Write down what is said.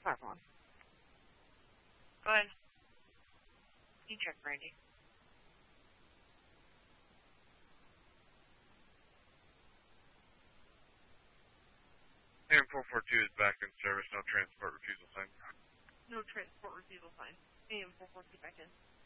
platform. Go ahead. You check, Brandy. AM 442 is back in service. No transport refusal sign. No transport refusal sign. AM 442 back in.